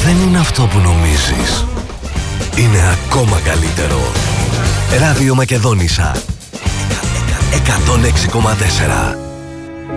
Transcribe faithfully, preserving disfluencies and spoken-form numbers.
δεν είναι αυτό που νομίζεις. Είναι ακόμα καλύτερο. Ράδιο Μακεδόνισσα εκατόν έξι κόμμα τέσσερα.